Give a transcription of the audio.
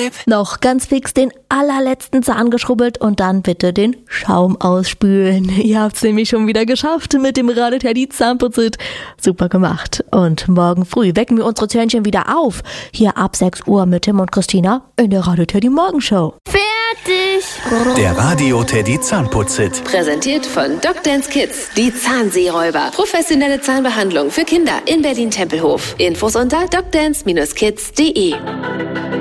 Babe. Noch ganz fix den allerletzten Zahn geschrubbelt und dann bitte den Schaum ausspülen. Ihr habt's nämlich schon wieder geschafft mit dem Radio Teddy Zahnputzit. Super gemacht. Und morgen früh wecken wir unsere Zähnchen wieder auf. Hier ab 6 Uhr mit Tim und Christina in der Radio Teddy Morgenshow. Fertig! Der Radio Teddy Zahnputzit. Präsentiert von Dr. Kids, die Zahnseeräuber. Professionelle Zahnbehandlung für Kinder in Berlin-Tempelhof. Infos unter drdance-kids.de.